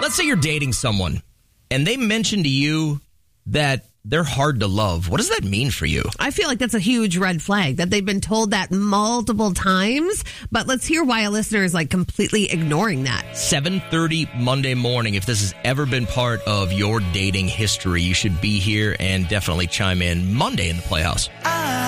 Let's say you're dating someone and they mention to you that they're hard to love. What does that mean for you? I feel like that's a huge red flag that they've been told that multiple times. But let's hear why a listener is like completely ignoring that. 7:30 Monday morning. If this has ever been part of your dating history, you should be here and definitely chime in Monday in the Playhouse.